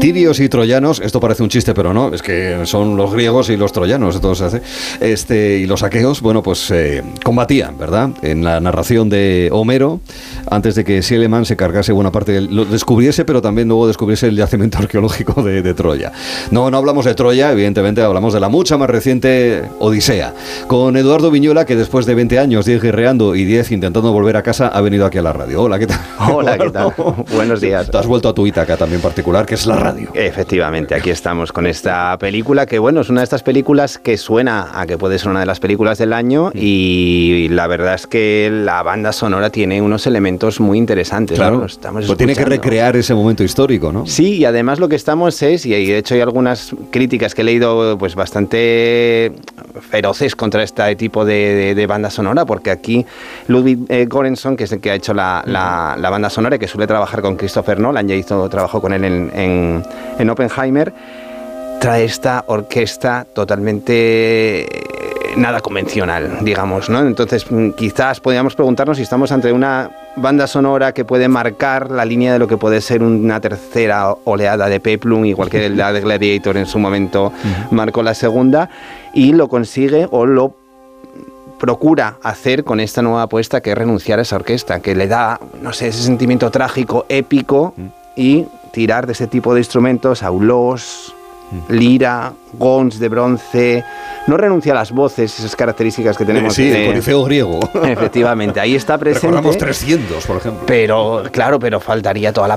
Tirios y troyanos, esto parece un chiste, pero no, es que son los griegos y los troyanos, entonces, y los aqueos, bueno, pues combatían, ¿verdad? En la narración de Homero, antes de que Schliemann se cargase buena parte, lo descubriese, pero también luego descubriese el yacimiento arqueológico de Troya. No hablamos de Troya, evidentemente hablamos de la mucha más reciente Odisea, con Eduardo Viñuela, que después de 20 años, 10 guerreando y 10 intentando volver a casa, ha venido aquí a la radio. Hola, ¿qué tal? Hola, ¿qué tal? Buenos días. Te has vuelto a tu Ítaca también particular, que es la radio. Efectivamente, aquí estamos con esta película que, bueno, es una de estas películas que suena a que puede ser una de las películas del año y la verdad es que la banda sonora tiene unos elementos muy interesantes. Claro, ¿no? pues tiene que recrear ese momento histórico, ¿no? Sí, y además lo que estamos es, y de hecho hay algunas críticas que he leído pues bastante feroces contra este tipo de banda sonora, porque aquí Ludwig Göransson, que es el que ha hecho la banda sonora y que suele trabajar con Christopher Nolan, ya trabajó con él en Oppenheimer, trae esta orquesta totalmente nada convencional, digamos, ¿no? Entonces quizás podríamos preguntarnos si estamos ante una banda sonora que puede marcar la línea de lo que puede ser una tercera oleada de Peplum, igual que la de Gladiator en su momento marcó la segunda, y lo consigue o lo procura hacer con esta nueva apuesta, que es renunciar a esa orquesta, que le da, no sé, ese sentimiento trágico, épico, y tirar de ese tipo de instrumentos, aulos, lira, gons de bronce. No renuncia a las voces, esas características que tenemos. Sí, el corifeo griego. Efectivamente, ahí está presente. Recordamos 300, por ejemplo. Pero, claro, faltaría toda la